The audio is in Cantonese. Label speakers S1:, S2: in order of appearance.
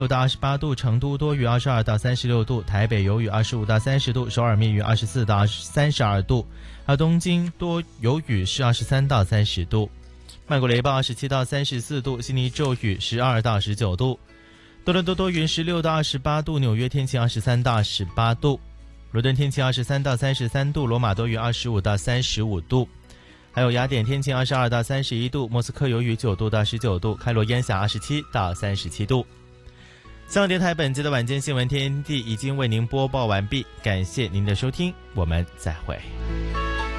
S1: 到28度，成都多云22到36度，台北有雨25到30度，首尔密云24到32度，而东京多有雨是23到30度，曼谷雷暴27到34度，悉尼骤雨12到19度，多伦多多云16到28度，纽约天气23到28度，伦敦天气23到33度，罗马多云25到35度，还有雅典天气22到31度，莫斯科有雨9度到19度，开罗烟霞27到37度。香港电台本期的晚间新闻天地已经为您播报完毕，感谢您的收听，我们再会。